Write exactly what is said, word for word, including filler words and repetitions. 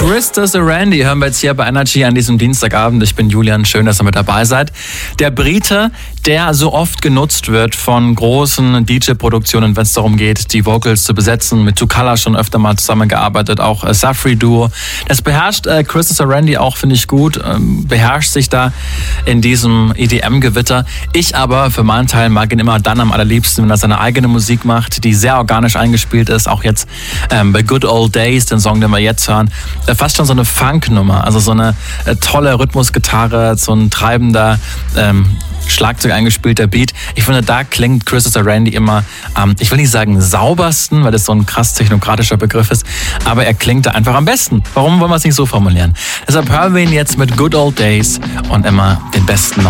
Christus Randy hören wir jetzt hier bei Energy an diesem Dienstagabend. Ich bin Julian, schön, dass ihr mit dabei seid. Der Brite, der so oft genutzt wird von großen D J-Produktionen, wenn es darum geht, die Vocals zu besetzen. Mit Two Color schon öfter mal zusammengearbeitet, auch äh, Safri Duo. Das beherrscht äh, Christus Randy auch, finde ich gut. Ähm, beherrscht sich da in diesem E D M-Gewitter. Ich aber für meinen Teil mag ihn immer dann am allerliebsten, wenn er seine eigene Musik macht, die sehr organisch eingespielt ist. Auch jetzt ähm, bei Good Old Days, den Song, den wir jetzt hören. Äh, fast schon so eine Funk-Nummer. Also so eine äh, tolle Rhythmusgitarre, so ein treibender ähm, Schlagzeug eingespielter Beat. Ich finde, da klingt Christus Randy immer, ähm, ich will nicht sagen saubersten, weil das so ein krass technokratischer Begriff ist, aber er klingt da einfach am besten. Warum wollen wir es nicht so formulieren? Deshalb hören wir ihn jetzt mit Good Old Days und immer den besten